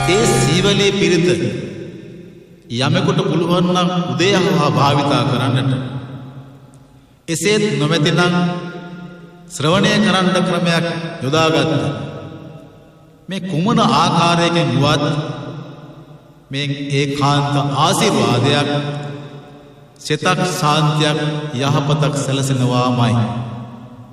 ඒ සීවලේ පිරිත යමෙකුට පුළුවන් නම් උදේහවා භාවිතා කරන්නට. එසේත් නොමැතිනම් ශ්‍රවණය කරන්න ක්‍රමයක් යොදාගත්ත. මේ කුමන ආකාරයකින් වුවත් මේ ඒකාන්ත ආශිර්වාදයක්, සිතක් ශාන්තියක්, යහපතක් සැලසෙනවාමයි.